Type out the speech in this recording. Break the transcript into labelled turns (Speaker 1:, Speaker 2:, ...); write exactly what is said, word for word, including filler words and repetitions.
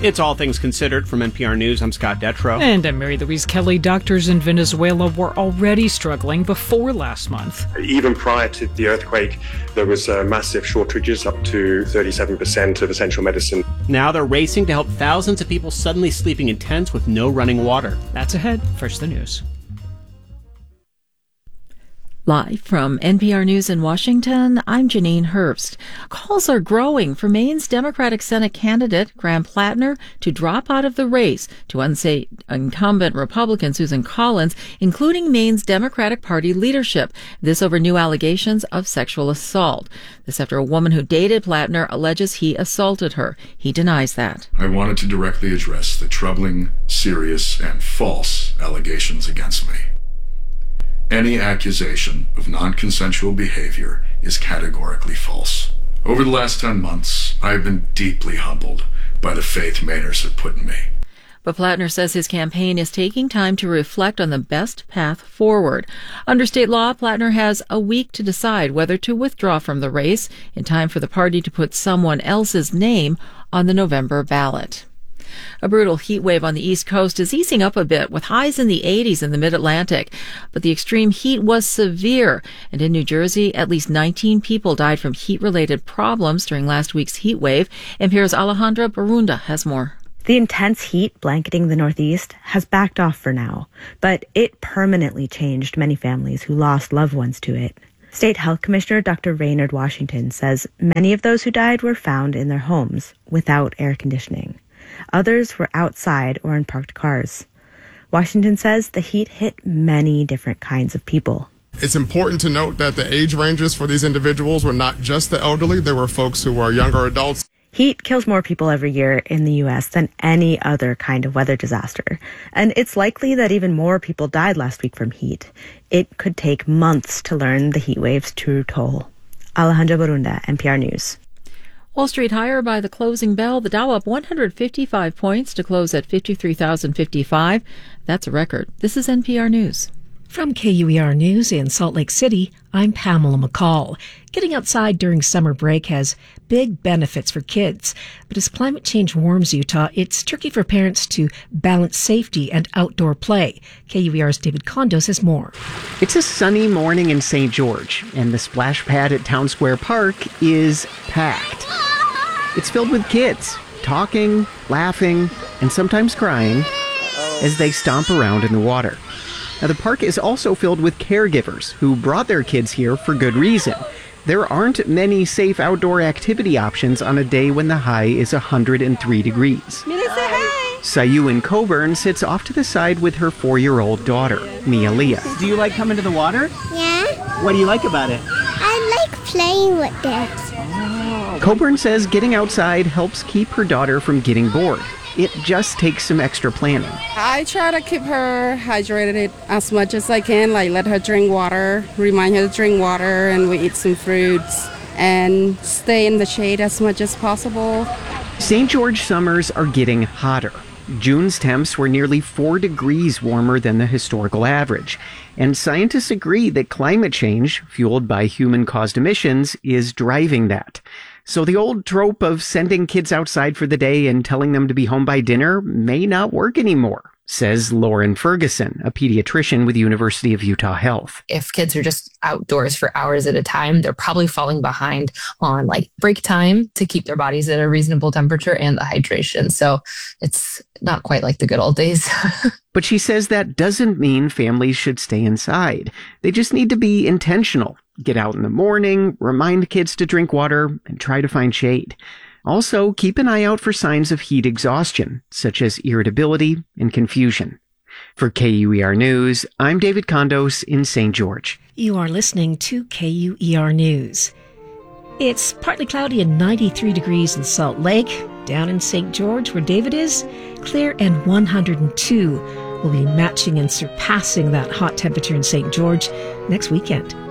Speaker 1: It's All Things Considered from N P R News. I'm Scott Detrow.
Speaker 2: And I'm Mary Louise Kelly. Doctors in Venezuela were already struggling before last month.
Speaker 3: Even prior to the earthquake, there was uh, massive shortages, up to thirty-seven percent of essential medicine.
Speaker 1: Now they're racing to help thousands of people suddenly sleeping in tents with no running water.
Speaker 2: That's ahead. First, the news.
Speaker 4: Live from N P R News in Washington, I'm Janine Herbst. Calls are growing for Maine's Democratic Senate candidate, Graham Plattner, to drop out of the race to unseat incumbent Republican Susan Collins, including Maine's Democratic Party leadership. This over new allegations of sexual assault. This after a woman who dated Plattner alleges he assaulted her. He denies that.
Speaker 5: I wanted to directly address the troubling, serious, and false allegations against me. Any accusation of non-consensual behavior is categorically false. Over the last ten months, I have been deeply humbled by the faith Mainers have put in me.
Speaker 4: But Plattner says his campaign is taking time to reflect on the best path forward. Under state law, Plattner has a week to decide whether to withdraw from the race in time for the party to put someone else's name on the November ballot. A brutal heat wave on the East Coast is easing up a bit, with highs in the eighties in the Mid-Atlantic. But the extreme heat was severe, and in New Jersey, at least nineteen people died from heat-related problems during last week's heat wave. N P R's Alejandra Barunda has more.
Speaker 6: The intense heat blanketing the Northeast has backed off for now, but it permanently changed many families who lost loved ones to it. State Health Commissioner Doctor Raynard Washington says many of those who died were found in their homes without air conditioning. Others were outside or in parked cars. Washington says the heat hit many different kinds of people.
Speaker 7: It's important to note that the age ranges for these individuals were not just the elderly. There were folks who were younger adults.
Speaker 6: Heat kills more people every year in the U S than any other kind of weather disaster. And it's likely that even more people died last week from heat. It could take months to learn the heat wave's true toll. Alejandra Barunda, N P R News.
Speaker 4: Wall Street higher by the closing bell. The Dow up one hundred fifty-five points to close at fifty-three thousand fifty-five. That's a record. This is N P R News.
Speaker 8: From K U E R News in Salt Lake City, I'm Pamela McCall. Getting outside during summer break has big benefits for kids. But as climate change warms Utah, it's tricky for parents to balance safety and outdoor play. K U E R's David Condos has more.
Speaker 1: It's a sunny morning in Saint George, and the splash pad at Town Square Park is packed. It's filled with kids, talking, laughing, and sometimes crying as they stomp around in the water. Now, the park is also filled with caregivers who brought their kids here for good reason. There aren't many safe outdoor activity options on a day when the high is one hundred three degrees.
Speaker 9: Mila, say hi.
Speaker 1: Sayuan Coburn sits off to the side with her four-year-old daughter, Mia Leah.
Speaker 10: Do you like coming to the water?
Speaker 9: Yeah.
Speaker 10: What do you like about it?
Speaker 9: I like playing with it.
Speaker 10: Oh.
Speaker 1: Coburn says getting outside helps keep her daughter from getting bored. It just takes some extra planning.
Speaker 11: I try to keep her hydrated as much as I can, like let her drink water, remind her to drink water, and we eat some fruits and stay in the shade as much as possible.
Speaker 1: Saint George summers are getting hotter. June's temps were nearly four degrees warmer than the historical average. And scientists agree that climate change, fueled by human-caused emissions, is driving that. So the old trope of sending kids outside for the day and telling them to be home by dinner may not work anymore, says Lauren Ferguson, a pediatrician with University of Utah Health.
Speaker 12: If kids are just outdoors for hours at a time, they're probably falling behind on like break time to keep their bodies at a reasonable temperature and the hydration. So it's not quite like the good old days.
Speaker 1: But she says that doesn't mean families should stay inside. They just need to be intentional. Get out in the morning, remind kids to drink water, and try to find shade. Also, keep an eye out for signs of heat exhaustion, such as irritability and confusion. For K U E R News, I'm David Condos in Saint George.
Speaker 8: You are listening to K U E R News. It's partly cloudy and ninety-three degrees in Salt Lake. Down in Saint George, where David is, clear and one hundred two. We'll be matching and surpassing that hot temperature in Saint George next weekend.